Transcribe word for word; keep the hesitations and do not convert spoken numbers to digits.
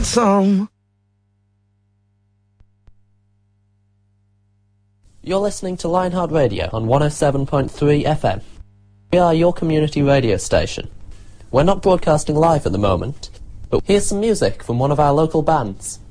some. You're listening to Lionheart Radio on one oh seven point three F M. We are your community radio station. We're not broadcasting live at the moment, but here's some music from one of our local bands.